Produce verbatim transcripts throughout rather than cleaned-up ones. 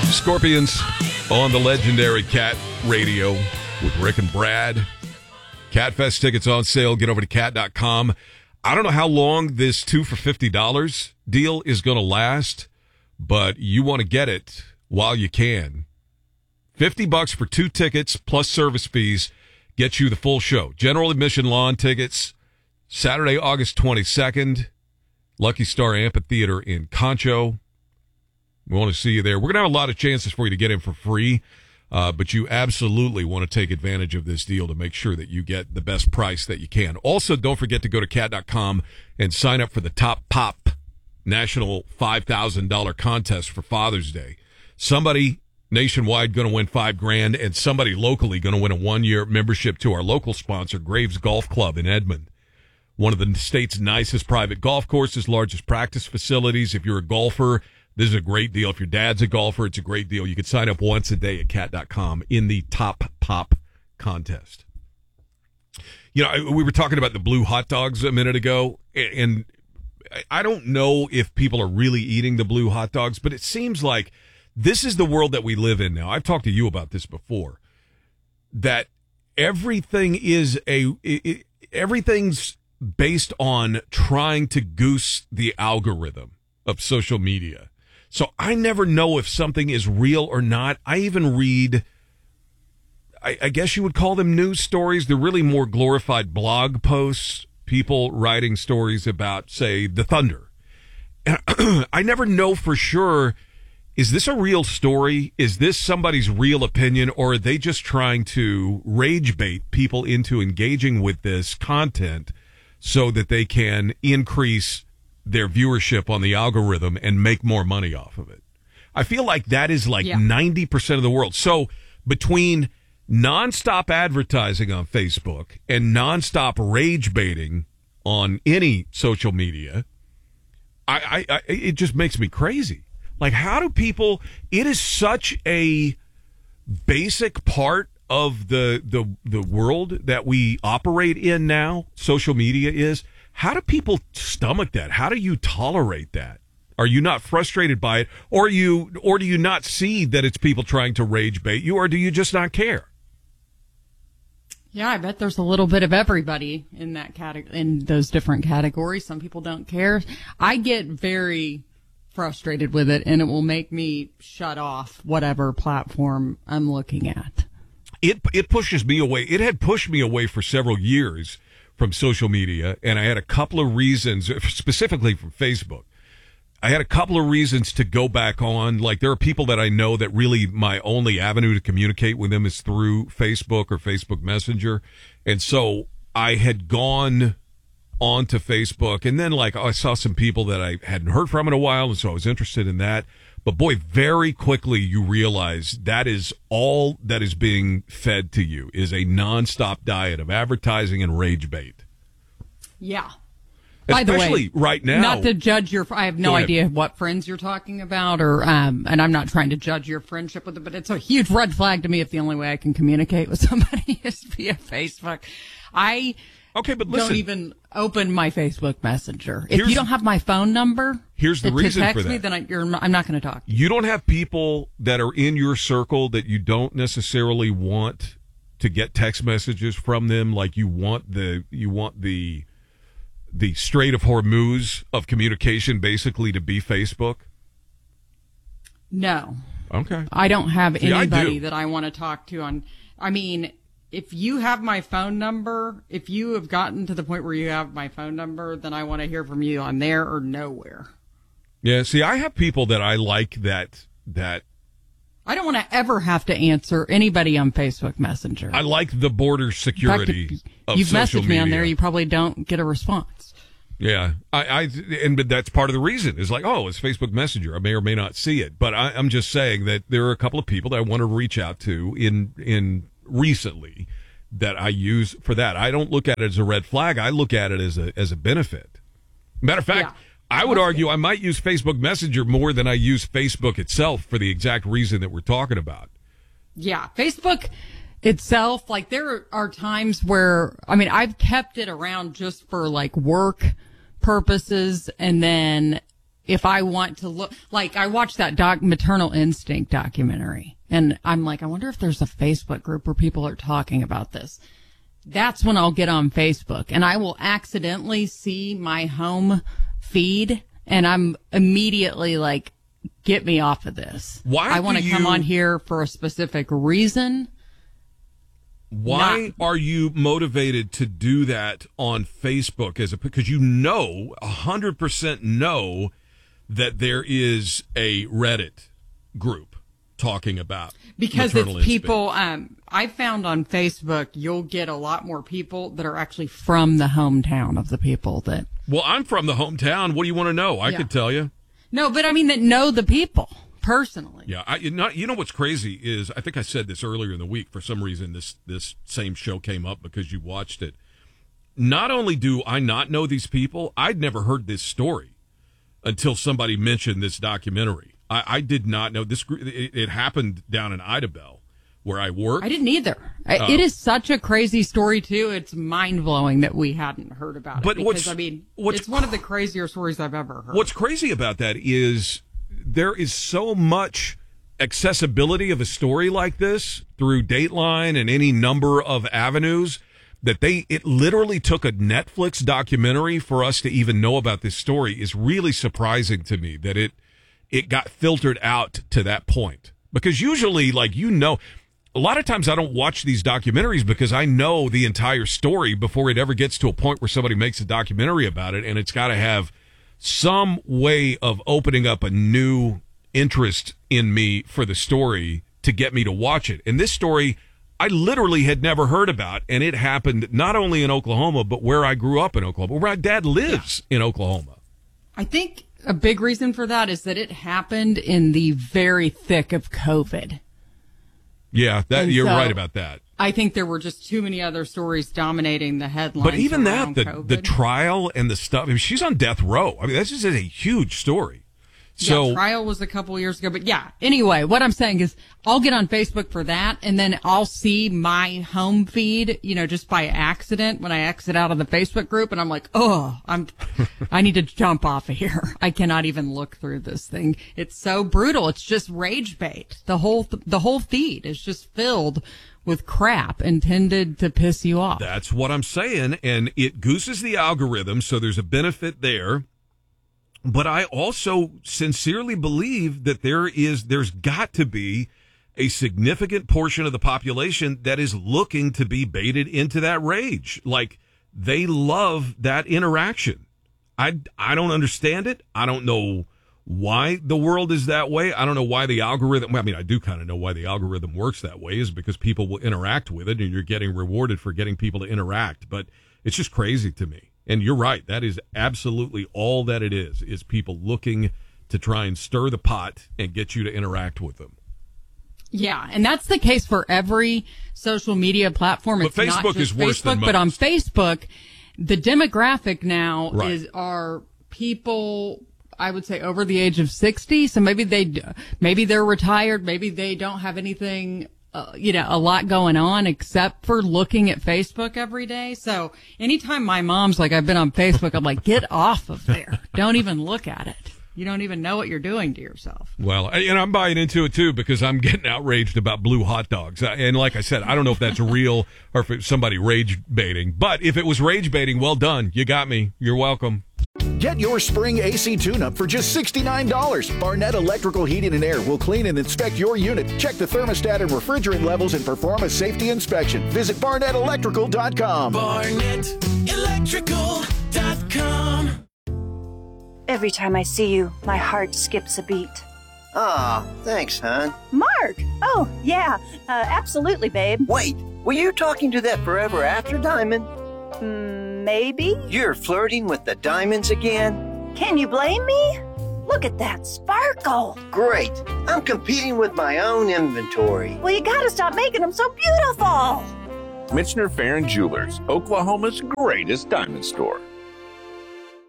Scorpions on the legendary Cat Radio with Rick and Brad. Catfest tickets on sale. Get over to cat dot com. I don't know how long this two for fifty dollars deal is going to last, but you want to get it while you can. fifty bucks for two tickets plus service fees gets you the full show. General admission lawn tickets, Saturday, August twenty-second, Lucky Star Amphitheater in Concho. We want to see you there. We're going to have a lot of chances for you to get in for free, uh, but you absolutely want to take advantage of this deal to make sure that you get the best price that you can. Also, don't forget to go to cat dot com and sign up for the Top Pop National five thousand dollars contest for Father's Day. Somebody nationwide going to win five grand, and somebody locally going to win a one-year membership to our local sponsor, Graves Golf Club in Edmond. One of the state's nicest private golf courses, largest practice facilities. If you're a golfer, this is a great deal. If your dad's a golfer, it's a great deal. You can sign up once a day at cat dot com in the Top Pop contest. You know, we were talking about the blue hot dogs a minute ago, and I don't know if people are really eating the blue hot dogs, but it seems like this is the world that we live in now. I've talked to you about this before, that everything is a, it, everything's based on trying to goose the algorithm of social media. So I never know if something is real or not. I even read, I, I guess you would call them news stories. They're really more glorified blog posts, people writing stories about, say, the Thunder. And I never know for sure, is this a real story? Is this somebody's real opinion? Or are they just trying to rage bait people into engaging with this content so that they can increase their viewership on the algorithm and make more money off of it? I feel like that is like yeah. ninety percent of the world. So between nonstop advertising on Facebook and nonstop rage baiting on any social media, I, I, I it just makes me crazy. Like, how do people, it is such a basic part of the, the, the world that we operate in now, social media is. How do people stomach that? How do you tolerate that? Are you not frustrated by it? Or you, or do you not see that it's people trying to rage bait you, or do you just not care? Yeah, I bet there's a little bit of everybody in that category, in those different categories. Some people don't care. I get very frustrated with it, and it will make me shut off whatever platform I'm looking at. It it pushes me away. It had pushed me away for several years from social media, and I had a couple of reasons, specifically from Facebook. I had a couple of reasons to go back on. Like, there are people that I know that really my only avenue to communicate with them is through Facebook or Facebook Messenger. And so I had gone onto Facebook, and then like I saw some people that I hadn't heard from in a while, and so I was interested in that. But boy, very quickly you realize that is all that is being fed to you is a nonstop diet of advertising and rage bait. Yeah. By Especially the way, right now. Not to judge your, I have no idea what friends you're talking about, or, um, and I'm not trying to judge your friendship with them, but it's a huge red flag to me if the only way I can communicate with somebody is via Facebook. I okay, but listen, don't even open my Facebook Messenger. If you don't have my phone number, here's the to reason text for that. Me, then I, you're, I'm not going to talk. You don't have people that are in your circle that you don't necessarily want to get text messages from them, like you want the, you want the, the Strait of Hormuz of communication basically to be Facebook? No. Okay. I don't have See, anybody I do. that I want to talk to on, I mean, if you have my phone number, if you have gotten to the point where you have my phone number, then I want to hear from you on there or nowhere. Yeah. See, I have people that I like that, that, I don't want to ever have to answer anybody on Facebook Messenger. I like the border security In fact, of you've social messaged media. me on there, you probably don't get a response. Yeah, I, I, and but that's part of the reason is like, oh, it's Facebook Messenger. I may or may not see it, but I, I'm just saying that there are a couple of people that I want to reach out to in in recently that I use for that. I don't look at it as a red flag. I look at it as a as a benefit. Matter of fact, yeah, I would argue good. I might use Facebook Messenger more than I use Facebook itself for the exact reason that we're talking about. Yeah, Facebook itself, like there are times where, I mean, I've kept it around just for like work purposes, and then if I want to look, like I watched that doc, Maternal Instinct documentary, and I'm like, I wonder if there's a Facebook group where people are talking about this. That's when I'll get on Facebook, and I will accidentally see my home feed, and I'm immediately like, get me off of this. Why I want to do come you- on here for a specific reason. Why Not- are you motivated to do that on Facebook? As a because you know a hundred percent know that there is a Reddit group talking about Because maternal it's instinct. people, um, I found on Facebook, you'll get a lot more people that are actually from the hometown of the people that. Well, I'm from the hometown. What do you want to know? I Yeah. could tell you. No, but I mean that know the people personally. Yeah, I, you, know, you know what's crazy is I think I said this earlier in the week. For some reason, this this same show came up because you watched it. Not only do I not know these people, I'd never heard this story until somebody mentioned this documentary. I, I did not know this. It, it happened down in Idabel, where I work. I didn't either. I Oh. It is such a crazy story too. It's mind blowing that we hadn't heard about But it. what's- Because I mean, what's it's one of the crazier stories I've ever heard. What's crazy about that is there is so much accessibility of a story like this through Dateline and any number of avenues that they it literally took a Netflix documentary for us to even know about this story is really surprising to me that it it got filtered out to that point. Because usually, like, you know, a lot of times I don't watch these documentaries because I know the entire story before it ever gets to a point where somebody makes a documentary about it, and it's got to have some way of opening up a new interest in me for the story to get me to watch it. And this story I literally had never heard about, and it happened not only in Oklahoma, but where I grew up in Oklahoma, where my dad lives in Oklahoma. I think a big reason for that is that it happened in the very thick of COVID. Yeah, that And you're so- right about that. I think there were just too many other stories dominating the headlines. But even that, around the COVID. the trial and the stuff, I mean, she's on death row. I mean, this is a huge story. So yeah, trial was a couple years ago, but yeah. Anyway, what I'm saying is, I'll get on Facebook for that, and then I'll see my home feed, you know, just by accident when I exit out of the Facebook group, and I'm like, oh, I'm, I need to jump off of here. I cannot even look through this thing. It's so brutal. It's just rage bait. The whole th- the whole feed is just filled with crap intended to piss you off. that's what I'm saying, and it gooses the algorithm, so there's a benefit there. But I also sincerely believe that there is, there's got to be a significant portion of the population that is looking to be baited into that rage. Like, they love that interaction. I, I don't understand it. I don't know why the world is that way. I don't know why the algorithm, I mean, I do kind of know why the algorithm works that way, is because people will interact with it and you're getting rewarded for getting people to interact. But it's just crazy to me. And you're right. That is absolutely all that it is, is people looking to try and stir the pot and get you to interact with them. Yeah, and that's the case for every social media platform. But It's not Facebook just is worse Facebook, than but on most. Facebook, the demographic now Right. is are people, I would say, over the age of sixty. So maybe they, maybe they're retired. Maybe they don't have anything, uh, you know, a lot going on except for looking at Facebook every day. So anytime my mom's like, I've been on Facebook, I'm like, get off of there. Don't even look at it. You don't even know what you're doing to yourself. Well, and I'm buying into it too because I'm getting outraged about blue hot dogs. And like I said, I don't know if that's real or if it's somebody rage baiting. But if it was rage baiting, well done. You got me. You're welcome. Get your spring A C tune-up for just sixty-nine dollars. Barnett Electrical Heating and Air will clean and inspect your unit, check the thermostat and refrigerant levels, and perform a safety inspection. Visit barnett electrical dot com. barnett electrical dot com. Every time I see you, my heart skips a beat. Aw, thanks, hon. Mark! Oh, yeah, uh, absolutely, babe. Wait, were you talking to that forever after diamond? Mm, maybe? You're flirting with the diamonds again? Can you blame me? Look at that sparkle. Great. I'm competing with my own inventory. Well, you gotta stop making them so beautiful. Michener Farron Jewelers, Oklahoma's greatest diamond store.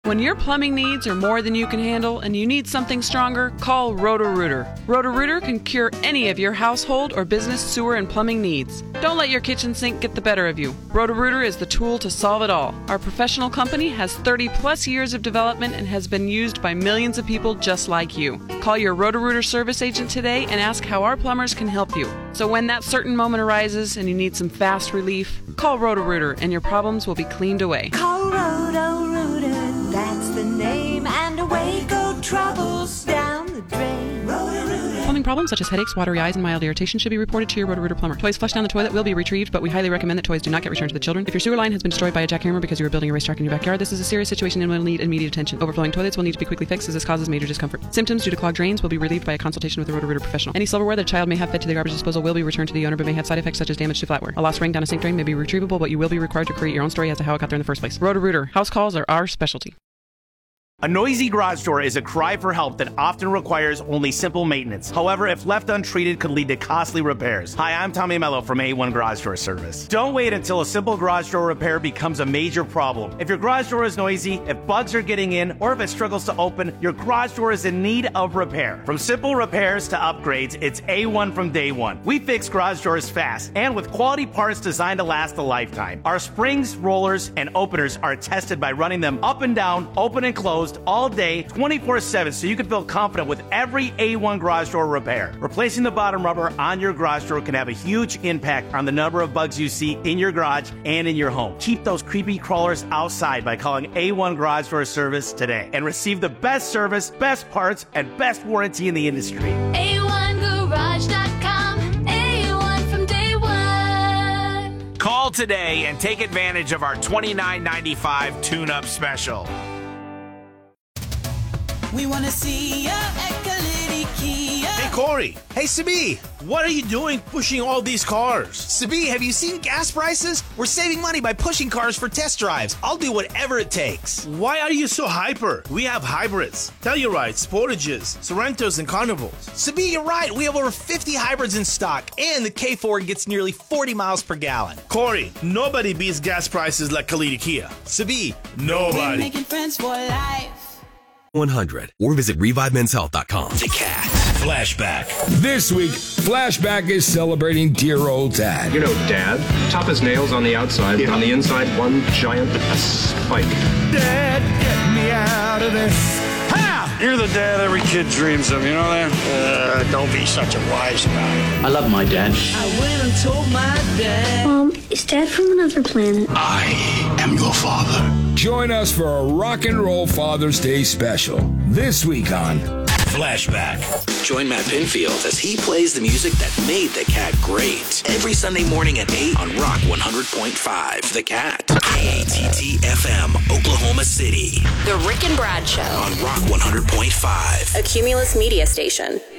When your plumbing needs are more than you can handle and you need something stronger, call Roto-Rooter. Roto-Rooter can cure any of your household or business sewer and plumbing needs. Don't let your kitchen sink get the better of you. Roto-Rooter is the tool to solve it all. Our professional company has thirty plus years of development and has been used by millions of people just like you. Call your Roto-Rooter service agent today and ask how our plumbers can help you. So when that certain moment arises and you need some fast relief, call Roto-Rooter and your problems will be cleaned away. Call Roto-Rooter, that's the name, and away go troubles down the drain. Roto-Rooter. Plumbing problems such as headaches, watery eyes, and mild irritation should be reported to your Roto-Rooter plumber. Toys flushed down the toilet will be retrieved, but we highly recommend that toys do not get returned to the children. If your sewer line has been destroyed by a jackhammer because you were building a racetrack in your backyard, this is a serious situation and will need immediate attention. Overflowing toilets will need to be quickly fixed as this causes major discomfort. Symptoms due to clogged drains will be relieved by a consultation with a Roto-Rooter professional. Any silverware that a child may have fed to the garbage disposal will be returned to the owner but may have side effects such as damage to flatware. A lost ring down a sink drain may be retrievable, but you will be required to create your own story as to how it got there in the first place. Roto-Rooter. House calls are our specialty. A noisy garage door is a cry for help that often requires only simple maintenance. However, if left untreated, could lead to costly repairs. Hi, I'm Tommy Mello from A one Garage Door Service. Don't wait until a simple garage door repair becomes a major problem. If your garage door is noisy, if bugs are getting in, or if it struggles to open, your garage door is in need of repair. From simple repairs to upgrades, it's A one from day one. We fix garage doors fast and with quality parts designed to last a lifetime. Our springs, rollers, and openers are tested by running them up and down, open and closed, all day, twenty-four seven, so you can feel confident with every A one garage door repair. Replacing the bottom rubber on your garage door can have a huge impact on the number of bugs you see in your garage and in your home. Keep those creepy crawlers outside by calling A one Garage Door Service today and receive the best service, best parts, and best warranty in the industry. A one garage dot com, A one from day one. Call today and take advantage of our twenty-nine ninety-five tune-up special. We want to see ya at Kalidi Kia. Hey, Corey. Hey, Sabi. What are you doing pushing all these cars? Sabi, have you seen gas prices? We're saving money by pushing cars for test drives. I'll do whatever it takes. Why are you so hyper? We have hybrids, Tellurides, Sportages, Sorrentos, and Carnivals. Sabi, you're right. We have over fifty hybrids in stock, and the K four gets nearly forty miles per gallon. Corey, nobody beats gas prices like Kalidi Kia. Sabi, nobody. We're making friends for life. one hundred or visit revive men's health dot com. The Cat. Flashback. This week, Flashback is celebrating dear old Dad. You know Dad. Tough as nails on the outside, yeah. But on the inside, one giant spike. Dad, get me out of this. Ha! You're the dad every kid dreams of, you know that? Uh, don't be such a wise guy. I love my dad. I went and told my dad. Mom, is Dad from another planet? I am your father. Join us for a rock and roll Father's Day special this week on Flashback. Join Matt Pinfield as he plays the music that made The Cat great. Every Sunday morning at eight on Rock one hundred point five. The Cat. K A T T F M, Oklahoma City. The Rick and Brad Show. On Rock one hundred point five. A Cumulus media station.